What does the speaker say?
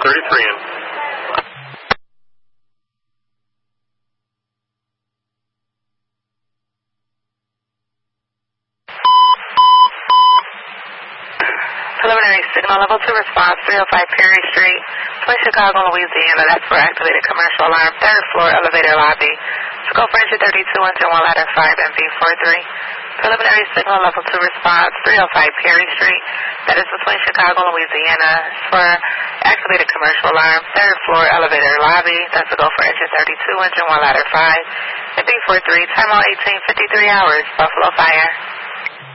33 in. Preliminary signal level 2 response, 305 Perry Street, Twin Chicago, Louisiana. That's for activated commercial alarm, 3rd floor, elevator lobby. Scope for engine 32, engine 1, ladder 5, MV43. Preliminary signal level 2 response, 305 Perry Street. That is between Chicago, Louisiana. It's for activated commercial alarm, 3rd floor, elevator lobby. That's a go for engine 32, engine 1, ladder 5, MV43. Time on 18:53 hours, Buffalo Fire.